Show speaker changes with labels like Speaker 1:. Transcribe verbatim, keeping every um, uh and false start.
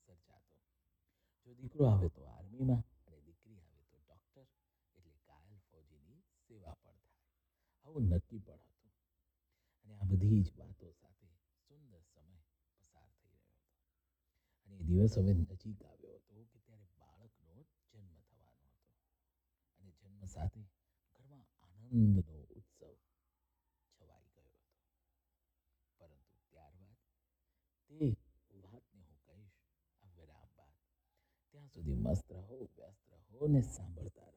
Speaker 1: સર્જાતો. જો દીકરો આવે તો આર્મીમાં અને દીકરી આવે તો ડૉક્ટર, એટલે કાયલ ફૌજીની સેવા પણ થાય. આવું નક્કી પણ હતું. અને આ બધી જ વાતો સાથે સુંદર સમય પસાર થઈ રહ્યો હતો. અને એ દિવસ હવે નજીક આવ્યો હતો કે ત્યારે બાળકનો જન્મ થવાનો હતો. અને જન્મ સાથે ઘરમાં આનંદનો ઉત્સવ છવાઈ ગયો હતો. પરંતુ ત્યારબાદ તે વાતને હું કહીશ આ વિરામ બાદ. ત્યાં સુધી મસ્ત રહો, વ્યસ્ત રહો અને સાંભળતા